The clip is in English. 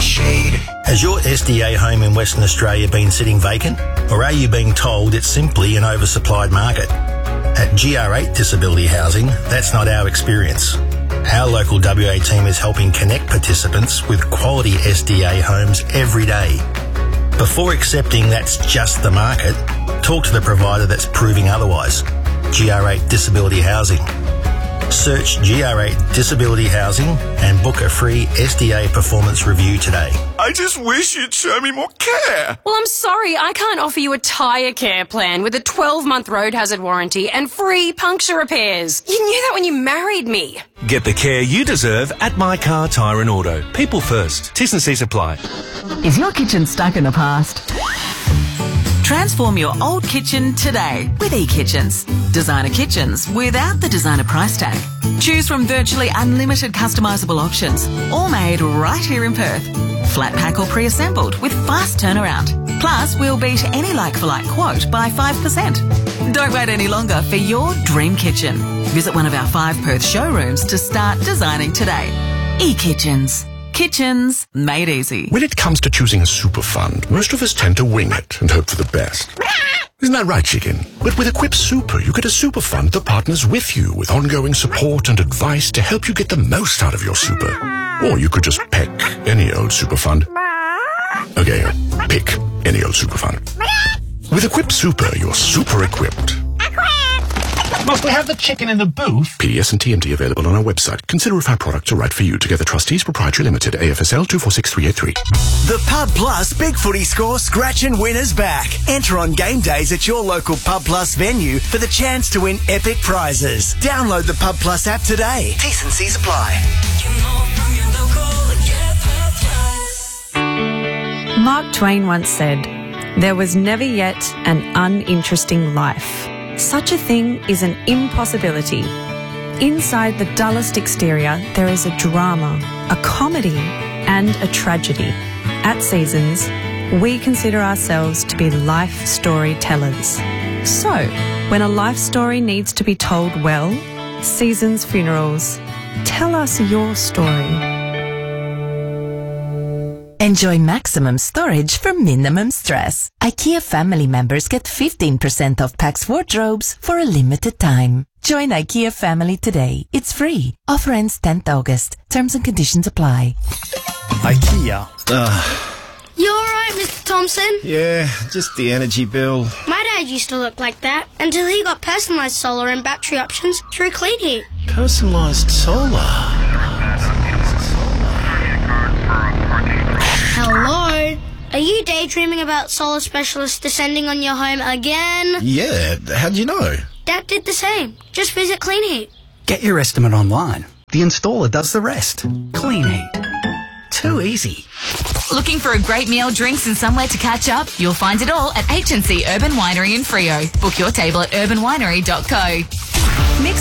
shade. Has your SDA home in Western Australia been sitting vacant? Or are you being told it's simply an oversupplied market? At GR8 Disability Housing, that's not our experience. Our local WA team is helping connect participants with quality SDA homes every day. Before accepting that's just the market, talk to the provider that's proving otherwise. GR8 Disability Housing. Search GR8 Disability Housing and book a free SDA performance review today. I just wish you'd show me more care. Well, I'm sorry, I can't offer you a tyre care plan with a 12-month road hazard warranty and free puncture repairs. You knew that when you married me. Get the care you deserve at My Car Tyre and Auto. People first. T's and C's apply. Is your kitchen stuck in the past? Transform your old kitchen today with eKitchens. Designer kitchens without the designer price tag. Choose from virtually unlimited customisable options, all made right here in Perth. Flat pack or pre-assembled with fast turnaround. Plus, we'll beat any like-for-like quote by 5%. Don't wait any longer for your dream kitchen. Visit one of our 5 Perth showrooms to start designing today. eKitchens. Kitchens made easy. When it comes to choosing a super fund, most of us tend to wing it and hope for the best. Isn't that right, chicken? But with Equip Super, you get a super fund that partners with you with ongoing support and advice to help you get the most out of your super. Or you could just pick any old super fund. Okay, pick any old super fund. With Equip Super, you're super equipped. Must we have the chicken in the booth? PDS and TNT available on our website. Consider if our products are right for you. Together Trustees Proprietary Limited, AFSL 246383. The Pub Plus Big Footy Score Scratch and Win is back. Enter on game days at your local Pub Plus venue for the chance to win epic prizes. Download the Pub Plus app today. T's and C's apply. Mark Twain once said, "There was never yet an uninteresting life. Such a thing is an impossibility. Inside the dullest exterior, there is a drama, a comedy, and a tragedy. At Seasons, we consider ourselves to be life storytellers. So, when a life story needs to be told well, Seasons Funerals, tell us your story." Enjoy maximum storage for minimum stress. IKEA family members get 15% off PAX wardrobes for a limited time. Join IKEA family today. It's free. Offer ends 10th August. Terms and conditions apply. IKEA. You alright, Mr. Thompson? Yeah, just the energy bill. My dad used to look like that until he got personalised solar and battery options through Clean Heat. Personalised solar. Hello? Are you daydreaming about solar specialists descending on your home again? Yeah, how'd you know? Dad did the same. Just visit Clean Heat. Get your estimate online. The installer does the rest. Clean Heat. Too easy. Looking for a great meal, drinks and somewhere to catch up? You'll find it all at H&C Urban Winery in Freo. Book your table at urbanwinery.co.